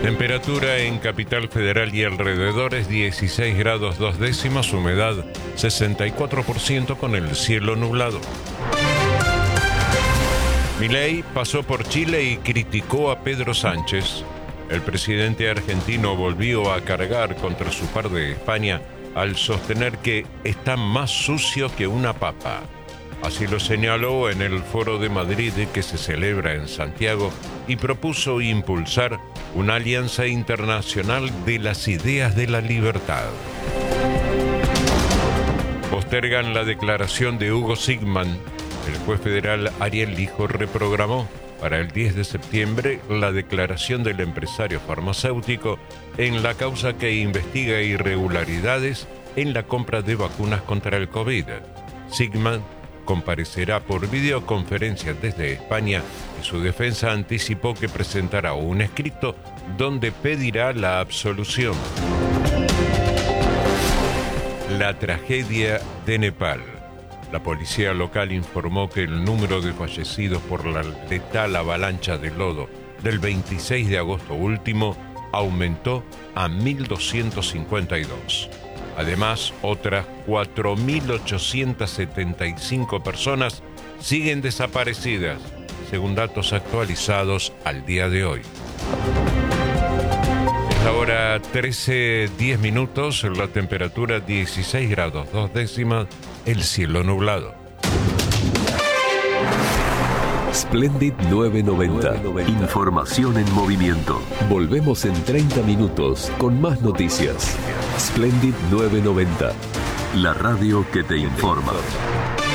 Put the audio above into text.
Temperatura en Capital Federal y alrededores 16 grados 2 décimas, humedad 64% con el cielo nublado. Milei pasó por Chile y criticó a Pedro Sánchez. El presidente argentino volvió a cargar contra su par de España al sostener que está más sucio que una papa. Así lo señaló en el Foro de Madrid que se celebra en Santiago y propuso impulsar una alianza internacional de las ideas de la libertad. Postergan la declaración de Hugo Sigman. El juez federal Ariel Lijo reprogramó para el 10 de septiembre la declaración del empresario farmacéutico en la causa que investiga irregularidades en la compra de vacunas contra el COVID. Sigman comparecerá por videoconferencia desde España y su defensa anticipó que presentará un escrito donde pedirá la absolución. La tragedia de Nepal. La policía local informó que el número de fallecidos por la letal avalancha de lodo del 26 de agosto último aumentó a 1.252. Además, otras 4.875 personas siguen desaparecidas, según datos actualizados al día de hoy. Es ahora 13:10 minutos, la temperatura 16 grados 2 décimas, el cielo nublado. Splendid 990. Información en movimiento. Volvemos en 30 minutos con más noticias. Splendid 990. La radio que te informa.